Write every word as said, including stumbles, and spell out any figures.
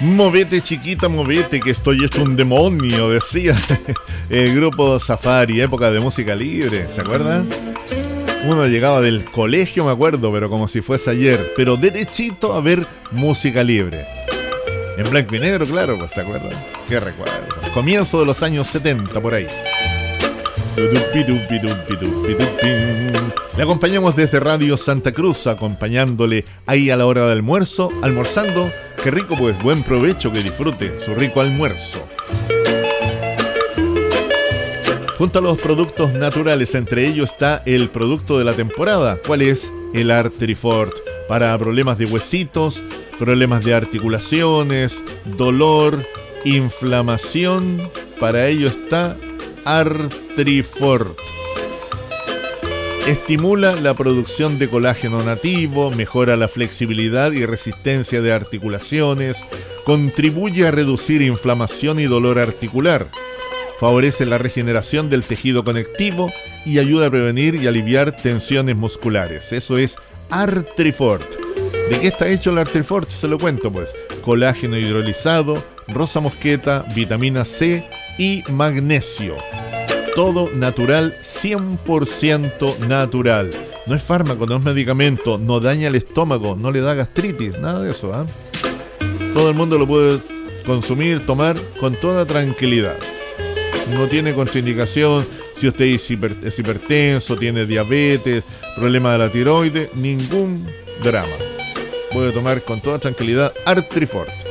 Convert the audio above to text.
Movete chiquita, movete, que estoy hecho un demonio, decía el grupo Safari, época de música libre, ¿se acuerdan? Uno llegaba del colegio, me acuerdo, pero como si fuese ayer, pero derechito a ver música libre. En blanco y negro, claro, pues, ¿se acuerdan? Qué recuerdo. Comienzo de los años setenta, por ahí. Le acompañamos desde Radio Santa Cruz, acompañándole ahí a la hora del almuerzo, almorzando. Qué rico, pues, buen provecho, que disfrute su rico almuerzo. Junto a los productos naturales, entre ellos está el producto de la temporada. ¿Cuál es? El Artrifort. Para problemas de huesitos, problemas de articulaciones, dolor, inflamación. Para ello está Artrifort. Estimula la producción de colágeno nativo, mejora la flexibilidad y resistencia de articulaciones, contribuye a reducir inflamación y dolor articular, favorece la regeneración del tejido conectivo y ayuda a prevenir y aliviar tensiones musculares. Eso es Artrifort. ¿De qué está hecho el Artrifort? Se lo cuento, pues. Colágeno hidrolizado, rosa mosqueta, vitamina C y magnesio. Todo natural, cien por ciento natural. No es fármaco, no es medicamento, no daña el estómago, no le da gastritis, nada de eso, ¿eh? Todo el mundo lo puede consumir, tomar con toda tranquilidad. No tiene contraindicación. Si usted es, hiper, es hipertenso, tiene diabetes, problema de la tiroides, ningún drama. Puede tomar con toda tranquilidad Artrifort.